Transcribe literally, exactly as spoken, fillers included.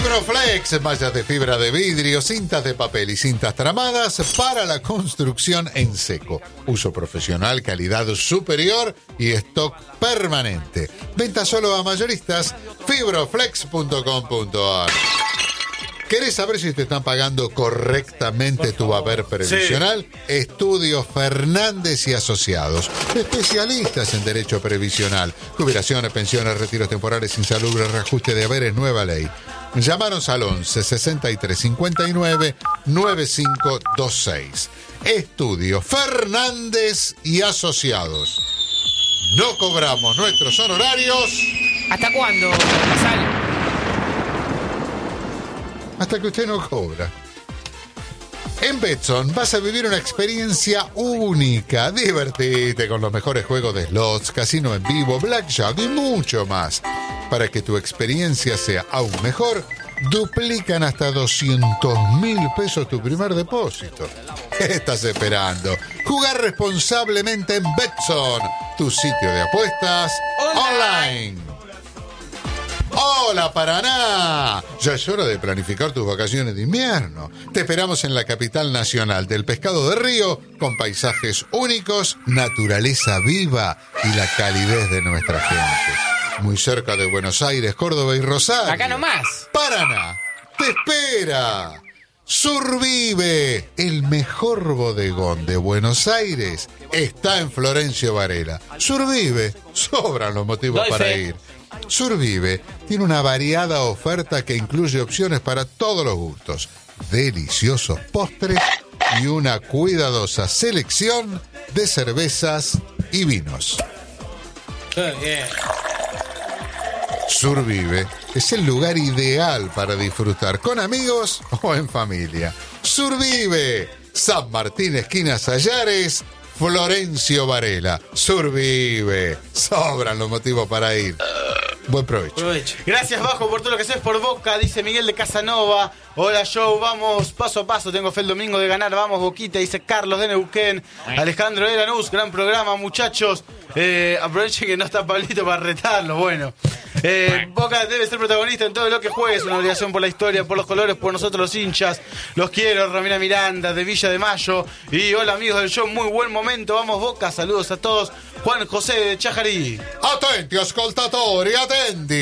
Fibroflex, mallas de fibra de vidrio, cintas de papel y cintas tramadas para la construcción en seco. Uso profesional, calidad superior y stock permanente. Venta solo a mayoristas. Fibroflex punto com punto a r. ¿Querés saber si te están pagando correctamente tu haber previsional? Sí. Estudio Fernández y Asociados, especialistas en derecho previsional, jubilaciones, pensiones, retiros temporales, insalubres, reajuste de haberes, nueva ley. Llámanos al once sesenta y tres cincuenta y nueve noventa y cinco veintiséis. Estudio Fernández y Asociados. No cobramos nuestros honorarios. ¿Hasta cuándo, Casal? Hasta que usted no cobra. En Betson vas a vivir una experiencia única. Divertite con los mejores juegos de slots, casino en vivo, blackjack y mucho más. Para que tu experiencia sea aún mejor, duplican hasta doscientos mil pesos tu primer depósito. ¿Qué estás esperando? Jugar responsablemente en Betson, tu sitio de apuestas online. ¡Hola, Paraná! Ya es hora de planificar tus vacaciones de invierno. Te esperamos en la capital nacional del pescado de río, con paisajes únicos, naturaleza viva y la calidez de nuestra gente. Muy cerca de Buenos Aires, Córdoba y Rosario. Acá nomás. Paraná, te espera. Survive, el mejor bodegón de Buenos Aires, está en Florencio Varela. Survive, sobran los motivos Doy para fe. ir. Survive tiene una variada oferta que incluye opciones para todos los gustos, deliciosos postres y una cuidadosa selección de cervezas y vinos. Survive es el lugar ideal para disfrutar con amigos o en familia. Survive, San Martín, esquina Sayares, Florencio Varela. Survive, sobran los motivos para ir. Buen provecho. provecho. Gracias, Bajo, por todo lo que haces por Boca, dice Miguel de Casanova. Hola, Joe, vamos paso a paso. Tengo fe el domingo de ganar. Vamos, Boquita, dice Carlos de Neuquén. Alejandro de Lanús, gran programa, muchachos. Eh, aprovechen que no está Pablito para retarlo. Bueno, eh, Boca debe ser protagonista en todo lo que juegue. Es una obligación por la historia, por los colores, por nosotros los hinchas. Los quiero, Romina Miranda, de Villa de Mayo. Y hola, amigos del show, muy buen momento. Vamos, Boca, saludos a todos. Juan José de Chajarí. Attenti, ascoltatori, attenti.